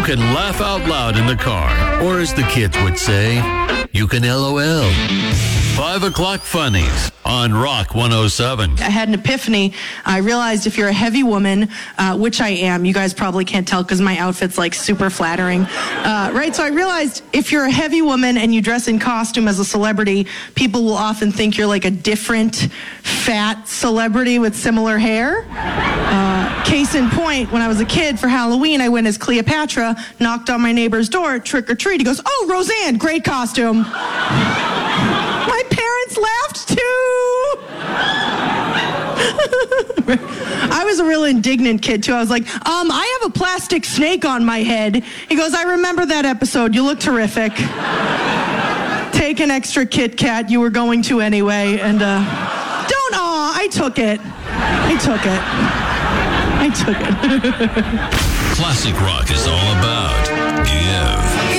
can laugh out loud in the car. Or as the kids would say, you can LOL. 5 o'clock funnies on Rock 107. I had an epiphany. I realized if you're a heavy woman, which I am, you guys probably can't tell because my outfit's like super flattering, right? So I realized if you're a heavy woman and you dress in costume as a celebrity, people will often think you're like a different fat celebrity with similar hair. Case in point, when I was a kid for Halloween, I went as Cleopatra, knocked on my neighbor's door, trick or treat. He goes, "Oh, Roseanne, great costume." My parents laughed too. I was a real indignant kid too. I was like, I have a plastic snake on my head. He goes, "I remember that episode. You look terrific. Take an extra Kit Kat. You were going to anyway." And I took it. Classic rock is all about give.